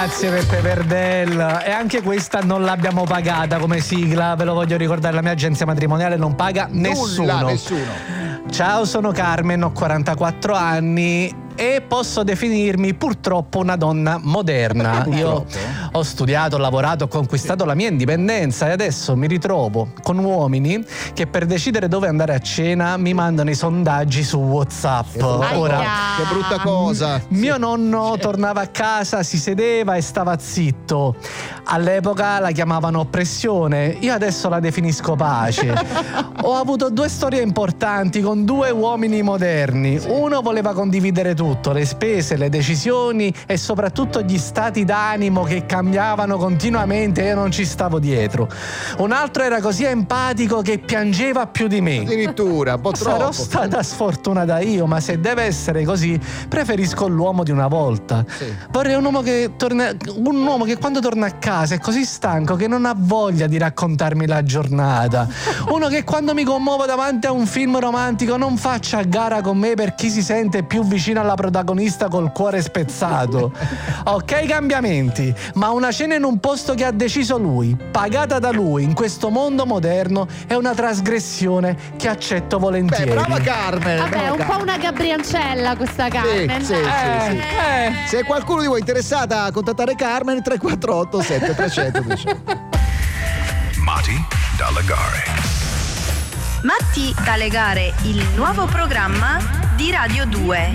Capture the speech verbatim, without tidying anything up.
Grazie Peppe Verdel. E anche questa non l'abbiamo pagata come sigla, ve lo voglio ricordare, la mia agenzia matrimoniale non paga nessuno. Nulla, nessuno. Ciao, sono Carmen, ho quarantaquattro anni e posso definirmi purtroppo una donna moderna. Io ho studiato, ho lavorato, ho conquistato la mia indipendenza e adesso mi ritrovo con uomini che per decidere dove andare a cena mi mandano i sondaggi su WhatsApp. Ora, che brutta cosa. mio nonno tornava a casa, si sedeva e stava zitto. All'epoca la chiamavano oppressione, io adesso la definisco pace. Ho avuto due storie importanti con due uomini moderni. Uno voleva condividere tutto, le spese, le decisioni e soprattutto gli stati d'animo che cambiavano continuamente e io non ci stavo dietro. Un altro era così empatico che piangeva più di me. Addirittura, un po' troppo. Sarò stata sfortunata io, ma se deve essere così, preferisco l'uomo di una volta. Sì. Vorrei un uomo che torna, un uomo che quando torna a casa è così stanco che non ha voglia di raccontarmi la giornata. Uno che quando mi commuovo davanti a un film romantico non faccia a gara con me per chi si sente più vicino alla protagonista col cuore spezzato. Ok, cambiamenti, ma una cena in un posto che ha deciso lui, pagata da lui, in questo mondo moderno, è una trasgressione che accetto volentieri. Beh, brava Carmen. Vabbè, brava è un Carmen. po' una Gabriancella questa Carmen. Sì, sì, Eh, sì, sì. eh. Se qualcuno di voi è interessata a contattare Carmen, tre quattro otto sette tre zero zero diciotto. Matti da Legare. Matti da Legare, il nuovo programma di Radio due.